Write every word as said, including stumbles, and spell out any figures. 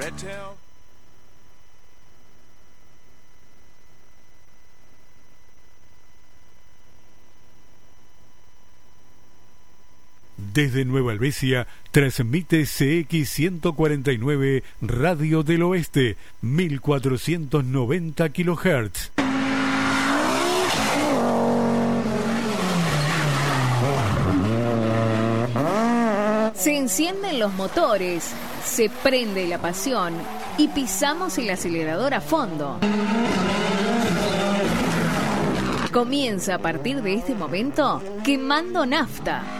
Desde Nueva Helvecia, transmite C X ciento cuarenta y nueve Radio del Oeste, mil cuatrocientos noventa kilohertz. Se encienden los motores, se prende la pasión y pisamos el acelerador a fondo. Comienza a partir de este momento Quemando Nafta.